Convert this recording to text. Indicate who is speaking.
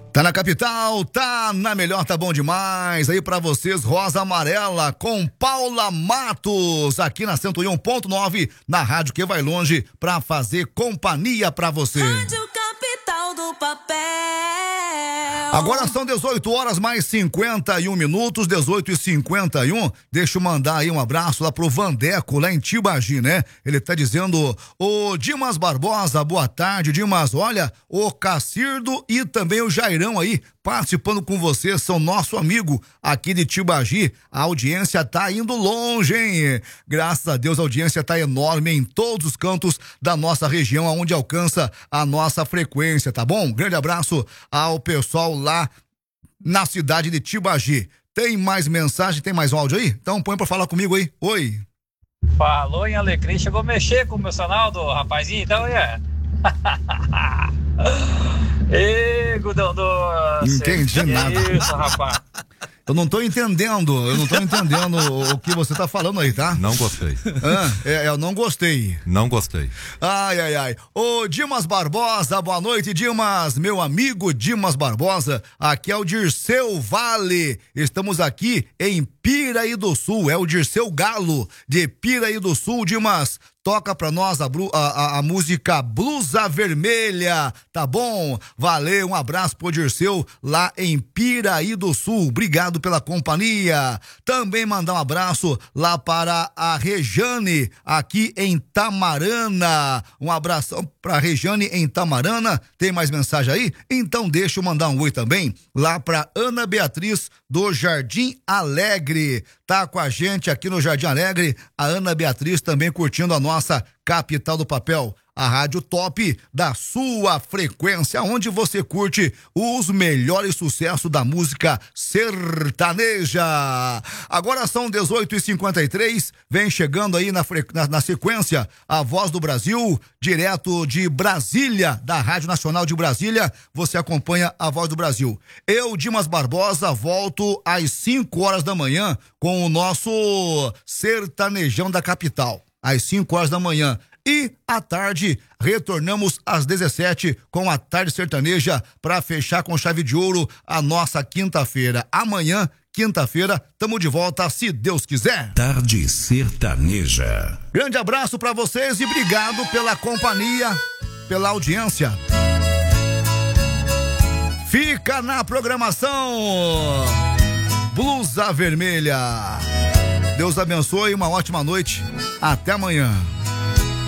Speaker 1: Tá na capital, tá na melhor, tá bom demais. Aí pra vocês, Rosa Amarela com Paula Matos, aqui na 101.9, na rádio que vai longe pra fazer companhia pra você.
Speaker 2: Rádio Capital do Papel.
Speaker 1: Agora são 18 horas mais 51 minutos, 18h51. Deixa eu mandar aí um abraço lá pro Vandeco, lá em Tibagi, né? Ele tá dizendo: ô Dimas Barbosa, boa tarde, Dimas. Olha, o Cacirdo e também o Jairão aí participando com você, são nosso amigo aqui de Tibagi. A audiência tá indo longe, hein? Graças a Deus a audiência tá enorme em todos os cantos da nossa região, aonde alcança a nossa frequência, tá bom? Grande abraço ao pessoal lá na cidade de Tibagi. Tem mais mensagem, tem mais um áudio aí? Então põe pra falar comigo aí. Oi.
Speaker 3: Falou em alecrim, chegou a mexer com o meu canal do rapazinho, então é. Ê, Gudão doce.
Speaker 1: Entendi nada.
Speaker 3: Isso, rapaz.
Speaker 1: Eu não tô entendendo o que você tá falando aí, tá?
Speaker 4: Não gostei.
Speaker 1: Eu não gostei.
Speaker 4: Não gostei.
Speaker 1: Ai. Ô, Dimas Barbosa, boa noite, Dimas. Meu amigo Dimas Barbosa, aqui é o Dirceu Vale. Estamos aqui em Piraí do Sul. É o Dirceu Galo, de Piraí do Sul, Dimas. Toca pra nós a música Blusa Vermelha, tá bom? Valeu, um abraço pro Dirceu lá em Piraí do Sul. Obrigado pela companhia. Também mandar um abraço lá para a Rejane, aqui em Tamarana. Um abração pra Rejane em Tamarana. Tem mais mensagem aí? Então deixa eu mandar um oi também lá pra Ana Beatriz do Jardim Alegre. Tá com a gente aqui no Jardim Alegre, a Ana Beatriz também curtindo a nossa Capital do Papel, a rádio top da sua frequência, onde você curte os melhores sucessos da música sertaneja. Agora são 18h53, vem chegando aí na sequência a Voz do Brasil, direto de Brasília, da Rádio Nacional de Brasília, você acompanha a Voz do Brasil. Eu, Dimas Barbosa, volto às 5 horas da manhã com o nosso sertanejão da capital, às 5 horas da manhã. E à tarde, retornamos às 17 com a Tarde Sertaneja para fechar com chave de ouro a nossa quinta-feira. Amanhã, quinta-feira, tamo de volta, se Deus quiser.
Speaker 5: Tarde Sertaneja.
Speaker 1: Grande abraço para vocês e obrigado pela companhia, pela audiência. Fica na programação Blusa Vermelha. Deus abençoe, uma ótima noite. Até amanhã.